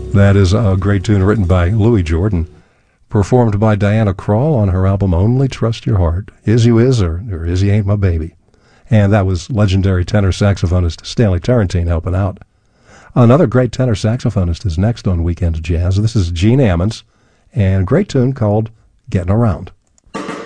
That is a great tune written by Louis Jordan, performed by Diana Krall on her album Only Trust Your Heart. Is You Is or Is You Ain't My Baby. And that was legendary tenor saxophonist Stanley Tarantine helping out. Another great tenor saxophonist is next on Weekend Jazz. This is Gene Ammons, and a great tune called Getting Around.